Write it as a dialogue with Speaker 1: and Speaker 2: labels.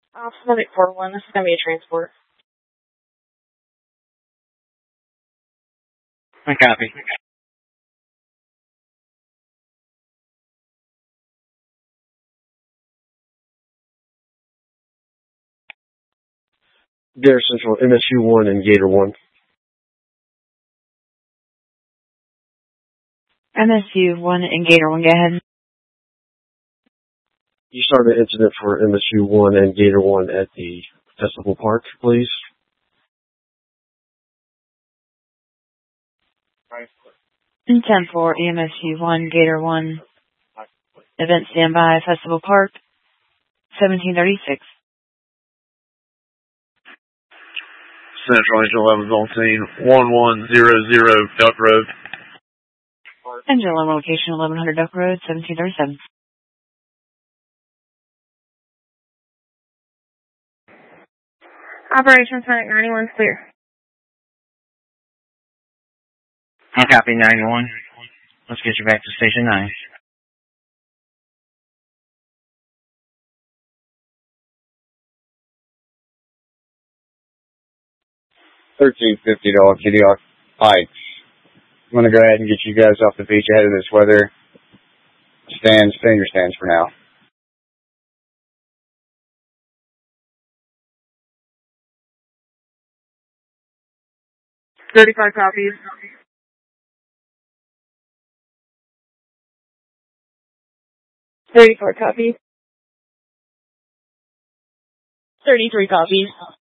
Speaker 1: Pacific 4-1, this is going to be a transport.
Speaker 2: I copy.
Speaker 3: Dare Central, MSU-1 and Gator-1.
Speaker 4: MSU-1 and Gator-1, go ahead.
Speaker 3: You started an incident for MSU-1 and Gator-1 at the Festival Park, please.
Speaker 4: And 10-4, MSU-1, Gator-1. Event standby, Festival Park, 1736.
Speaker 5: Central Angel 11 Voltine, 1100 Duck Road.
Speaker 4: Engine 11, location 1100 Duck Road, 1737.
Speaker 1: Operations Medic 91 is clear.
Speaker 2: I copy 91. Let's get you back to Station 9.
Speaker 6: $13.50 Kitty Hawk Pikes. I'm going to go ahead and get you guys off the beach ahead of this weather. Stay in your stands for now.
Speaker 1: $35 copies. 34 copies. 33 copies.